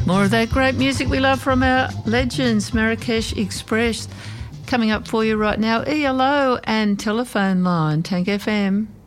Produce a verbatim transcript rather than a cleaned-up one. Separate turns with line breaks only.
More of that great music we love from our legends, Marrakesh Express. Coming up for you right now, E L O and Telephone Line, Tank F M.